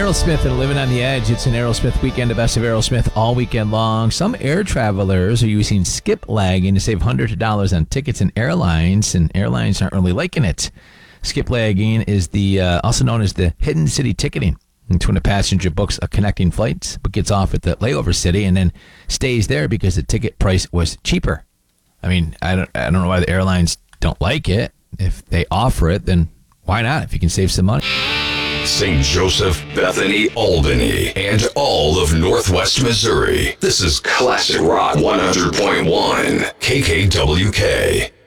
Aerosmith and Living on the Edge. It's an Aerosmith weekend, the best of Aerosmith all weekend long. Some air travelers are using skip lagging to save hundreds of dollars on tickets and airlines aren't really liking it. Skip lagging is also known as the hidden city ticketing. It's when a passenger books a connecting flight but gets off at the layover city and then stays there because the ticket price was cheaper. I mean, I don't know why the airlines don't like it. If they offer it, then why not if you can save some money? St. Joseph, Bethany, Albany, and all of Northwest Missouri. This is Classic Rock 100.1 KKWK.